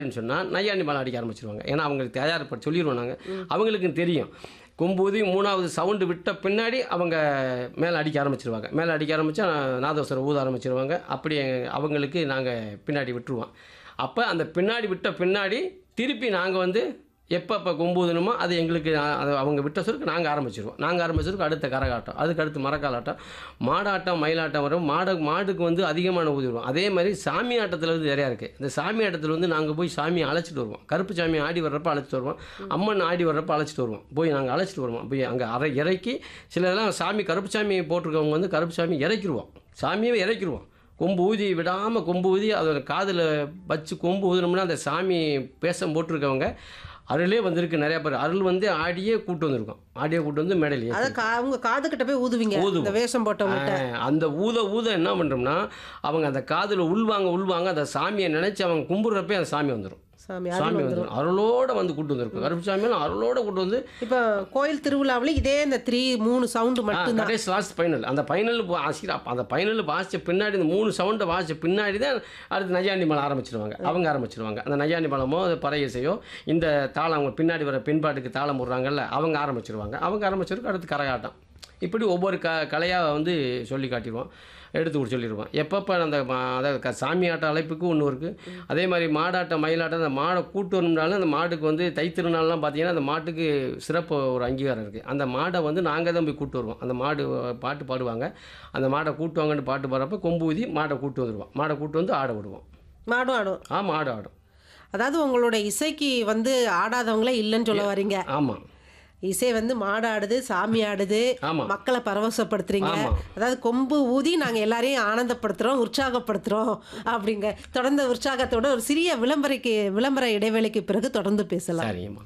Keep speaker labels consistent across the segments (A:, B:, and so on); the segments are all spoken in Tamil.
A: சொன்னால் நையாண்டி மேலே அடிக்க ஆரம்பிச்சிருவாங்க. ஏன்னா அவங்களுக்கு தயார்பட்டு சொல்லிடுவோம் நாங்கள். அவங்களுக்கும் தெரியும். கொம்பூதி 3வது சவுண்டு விட்ட பின்னாடி அவங்க மேலே அடிக்க ஆரம்பிச்சிருவாங்க. மேலே அடிக்க ஆரம்பித்தா நாதஸ்வரம் ஊத ஆரம்பிச்சிருவாங்க. அப்படி அவங்களுக்கு நாங்கள் பின்னாடி விட்டுருவோம். அப்போ அந்த பின்னாடி விட்ட பின்னாடி திருப்பி நாங்கள் வந்து எப்போ கொம்பூதணுமோ அது எங்களுக்கு அது அவங்க விட்ட சொருக்கு நாங்கள் ஆரம்பிச்சிருவோம். நாங்கள் ஆரம்பிச்சிருக்கு அடுத்த கரகாட்டம், அதுக்கு அடுத்து மரக்காலாட்டம், மாடாட்டம், மயிலாட்டம் வரும். மாடுக்கு வந்து அதிகமான ஊதிடுவோம். அதே மாதிரி சாமி ஆட்டத்தில் வந்து நிறையா இருக்குது. இந்த சாமி ஆட்டத்தில் வந்து நாங்கள் போய் சாமியை அழைச்சிட்டு வருவோம். கருப்பு சாமி ஆடி வர்றப்போ அழைச்சிட்டு வருவோம். அம்மன் ஆடி வர்றப்போ அழைச்சிட்டு வருவோம். போய் நாங்கள் அழைச்சிட்டு வருவோம். போய் அங்கே இறக்கி சிலதெல்லாம் சாமி கருப்பு சாமி போட்டிருக்கவங்க வந்து கருப்பு சாமி இறக்கிடுவோம். சாமியே இறக்கிடுவோம். கொம்பு ஊதி விடாமல் கொம்பு ஊதி அதோட காதில் வச்சு கொம்பு ஊதினோம்னா அந்த சாமி பேசம் போட்டிருக்கவங்க அருளே வந்திருக்கு. நிறைய பேர் அருள் வந்து ஆடியே கூட்டு வந்திருக்கோம். ஆடியே கூட்டு வந்து மேடையில்
B: அவங்க காதுகிட்ட போய் ஊதுவீங்க. இந்த வேஷம் போட்டவங்க
A: அந்த ஊத என்ன பண்ணுறோம்னா அவங்க அந்த காதில் உள்வாங்க அந்த சாமியை நினச்சி அவங்க கும்பிட்றப்பே அந்த சாமி வந்துடும். சாமி வந்துடும். அருளோட வந்து கூட்டு வந்திருக்கும். கருப்பு சாமியெல்லாம் அருளோட கூட்டு வந்து
B: இப்போ கோயில் திருவிழாவில் இதே இந்த 3 சவுண்டு மட்டும்தான்.
A: Last final. அந்த ஃபைனல் அந்த ஃபைனல் வாசித்த பின்னாடி இந்த 3 சவுண்டை வாசித்த பின்னாடி தான் அடுத்து நையாண்டி மேளம் ஆரம்பிச்சிருவாங்க. அவங்க ஆரம்பிச்சிருவாங்க. அந்த நையாண்டி மேளமோ பறை இசையோ இந்த தாளம் அவங்க பின்னாடி வர பின்பாட்டுக்கு தாளம் போடுறாங்கல்ல அவங்க ஆரம்பிச்சிருவாங்க. அவங்க ஆரம்பிச்சிருக்கு அடுத்து கரகாட்டம். இப்படி ஒவ்வொரு கலையாக வந்து சொல்லி காட்டிடுவோம். எடுத்து சொல்லிடுவோம். எப்பப்போ அந்த அதாவது சாமி ஆட்ட அழைப்புக்கு ஒன்று இருக்குது. அதே மாதிரி மாடாட்டம், மயிலாட்டம் அந்த மாடை கூட்டு வரணும்னாலும் அந்த மாட்டுக்கு வந்து தைத்திருநாள்லாம் பார்த்தீங்கன்னா அந்த மாட்டுக்கு சிறப்பு ஒரு அங்கீகாரம் இருக்குது. அந்த மாடை வந்து நாங்கள் தான் போய் கூட்டு வருவோம். அந்த மாடு பாட்டு பாடுவாங்க. அந்த மாடை கூட்டுவாங்கன்னு பாட்டு பாடுறப்ப கொம்பு ஊதி மாடை கூட்டு வந்துடுவோம். மாடை கூட்டு வந்து ஆட விடுவோம்.
B: மாடும் ஆடும்.
A: மாடு ஆடும்.
B: அதாவது உங்களோட இசைக்கு வந்து ஆடாதவங்களே இல்லைன்னு சொல்ல வரீங்க.
A: ஆமாம்.
B: இசை வந்து மாடாடுது, சாமி ஆடுது, மக்களை பரவசப்படுத்துறீங்க. அதாவது கொம்பு ஊதி நாங்கள் எல்லாரையும் ஆனந்தப்படுத்துகிறோம், உற்சாகப்படுத்துகிறோம் அப்படிங்க. தொடர்ந்து உற்சாகத்தோட ஒரு சிறிய விளம்பர இடைவேளைக்கு பிறகு தொடர்ந்து பேசலாம்.
A: சரிம்மா.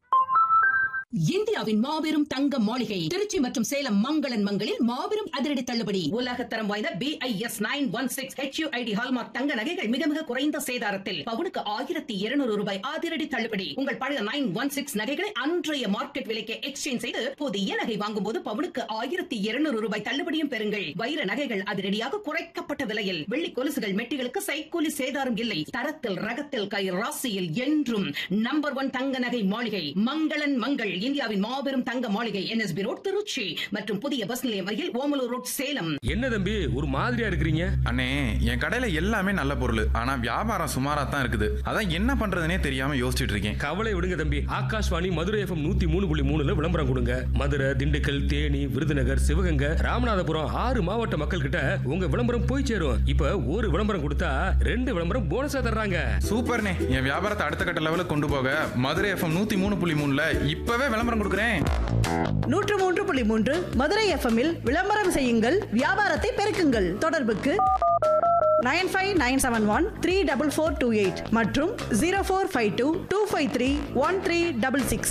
C: இந்தியாவின் மாபெரும் தங்க மாளிகை திருச்சி மற்றும் சேலம் மங்களன் மங்களில் மாபெரும் அதிரடி தள்ளுபடி. உலகத்தரம் வாய்ந்த BIS 916 HUID ஹால்மார்க் தங்க நகைகள் மிக மிக குறைந்த சேதாரத்தில் பவுனுக்கு 1200 ரூபாய் அதிரடி தள்ளுபடி. உங்கள் பழைய 916 நகைகளை அன்றைய மார்க்கெட் விலைக்கு எக்ஸ்சேஞ்ச் செய்து புதிய நகை வாங்கும் போது பவுனுக்கு 1200 ரூபாய் தள்ளுபடியும் பெறுங்கள். வைர நகைகள் அதிரடியாக குறைக்கப்பட்ட விலையில். வெள்ளி கொலுசுகள் மெட்டிகளுக்கு சைக்கூலி சேதாரம் இல்லை. தரத்தில் ரகத்தில் கை ராசியில் என்றும் நம்பர் 1 தங்க நகை மாளிகை மங்களன் மங்கள். இந்தியாவின் மாபெரும் தங்க மாளிகை NSB ரோட் திருச்சி மற்றும் புதிய பஸ் நிலையம் அருகில் ஓமலூர் ரோட் சேலம்.
D: என்ன தம்பி ஒரு மாதிரியா இருக்கிறீங்க?
E: அண்ணே என் கடையில எல்லாமே நல்ல பொருள், ஆனா வியாபாரம் சுமாரா தான் இருக்குது. அதான் என்ன பண்றதுனே தெரியாம யோசிச்சுட்டு இருக்கேன்.
D: கவலை விடுங்க தம்பி. ஆகாஷ்வாணி மதுரை FM 103.3 விளம்பரம் கொடுங்க. மதுரை, திண்டுக்கல், தேனி, விருதுநகர், சிவகங்கை, ராமநாதபுரம் 6 மாவட்ட மக்கள் கிட்ட உங்க விளம்பரம் போய் சேரும். இப்ப ஒரு விளம்பரம் கொடுத்தா 2 விளம்பரம் போனஸா தர்றாங்க.
E: சூப்பர்ண்ணே. என் வியாபாரத்தை அடுத்த கட்ட லெவலுக்கு கொண்டு போக மதுரை FM 103.3 இப்பவே விளம்பரம் கொடுக்குறேன்.
F: 103.3 மதுரை எஃப்எம்மில் விளம்பரம் செய்யுங்கள், வியாபாரத்தை பெருக்குங்கள். தொடர்புக்கு 9597134428 மற்றும் 0452253136.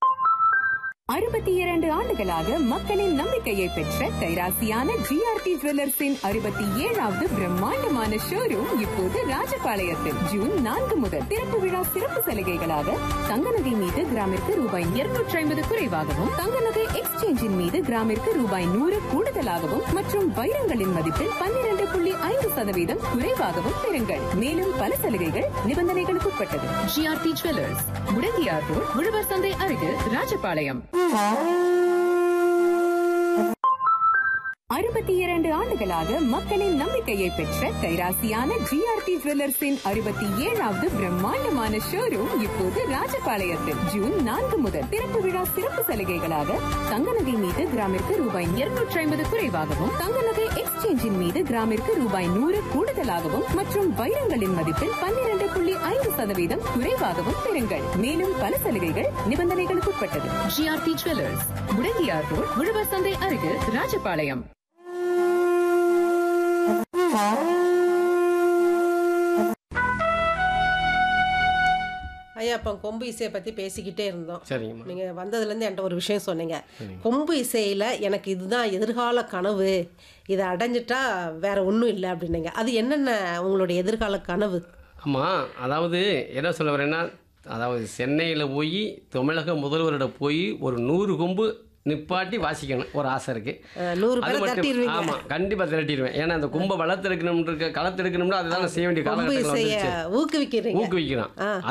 G: 62 ஆண்டுகளாக மக்களின் நம்பிக்கையை பெற்ற கைராசியான GRT ஜுவல்லர்ஸின் 67வது பிரம்மாண்டமான ஷோரூம் இப்போது ராஜபாளையத்தில் ஜூன் 4 முதல் திறப்பு விழா சிறப்பு சலுகைகளாக தங்க நகை மீது கிராமிற்கு ரூபாய் 250 குறைவாகவும், தங்க நகை எக்ஸ்சேஞ்சின் மீது கிராமிற்கு ரூபாய் 100 கூடுதலாகவும் மற்றும் வைரங்களின் மதிப்பில் 12.5% குறைவாகவும் பெறுங்கள். மேலும் பல சலுகைகள் நிபந்தனைகளுக்கு உட்பட்டது. GRT ஜுவல்லர்ஸ், முடங்கியார் ரோட், உழவர் சந்தை அருகில், ராஜபாளையம். 62 ஆண்டுகளாக மக்களின் நம்பிக்கையை பெற்ற கைராசியான GRT ஜுவல்லர்ஸின் 67வது பிரம்மாண்டமான ஷோரூம் இப்போது ராஜபாளையத்தில் ஜூன் 4 முதல் திறப்பு விழா சிறப்பு சலுகைகளாக தங்க நகை மீது கிராமிற்கு ரூபாய் 250 குறைவாகவும், தங்க நகை எக்ஸ்சேஞ்சின் மீது கிராமிற்கு ரூபாய் 100 கூடுதலாகவும் மற்றும் வைரங்களின் மதிப்பில் 12.5% குறைவாகவும் பெறுங்கள். மேலும் பல சலுகைகள் நிபந்தனைகளுக்கு உட்பட்டது. GRT ஜுவல்லர்ஸ், முடங்கியார் ரோட், உழவர் சந்தை அருகில், ராஜபாளையம்.
B: ஐயா, இப்போ கொம்பு இசையை பற்றி பேசிக்கிட்டே இருந்தோம்.
A: சரிங்கம்மா.
B: நீங்கள் வந்ததுலேருந்து என்கிட்ட ஒரு விஷயம் சொன்னீங்க. கொம்பு இசையில் எனக்கு இதுதான் எதிர்கால கனவு, இதை அடைஞ்சிட்டா வேற ஒன்றும் இல்லை அப்படின்னீங்க. அது என்னென்ன உங்களுடைய எதிர்கால கனவு?
A: ஆமாம், அதாவது என்ன சொல்ல வரேன்னா, அதாவது சென்னையில் போய் தமிழக முதல்வரிடம் போய் ஒரு 100 கொம்பு நிப்பாட்டி வாசிக்கணும் ஒரு ஆசை இருக்கு.
B: 100
A: அது
B: பேரை
A: மட்டும்
B: தட்டிடுவீங்க.
A: ஆமா கண்டிப்பா திரட்டிடுவேன். ஏன்னா அந்த கும்ப வளர்த்தெடுக்கணும் களத்தெடுக்கணும்னா அதுதான் செய்ய வேண்டிய
B: கொம்பு
A: காலகட்டத்தில்
B: இசையை ஊக்குவிக்கிறீங்க.
A: ஊக்குவிக்கிறான்.